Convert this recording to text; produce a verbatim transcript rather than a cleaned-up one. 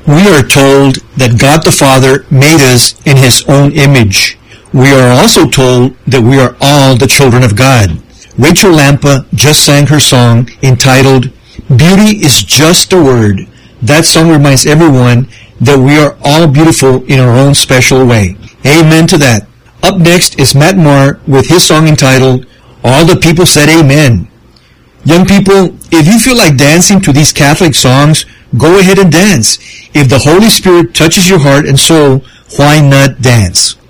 We are told that God the Father made us in His own image. We are also told that we are all the children of God. Rachel Lampa just sang her song entitled, "Beauty is Just a Word." That song reminds everyone that we are all beautiful in our own special way. Amen to that. Up next is Matt Maher with his song entitled, "All the People Said Amen." Young people, if you feel like dancing to these Catholic songs, go ahead and dance. If the Holy Spirit touches your heart and soul, why not dance?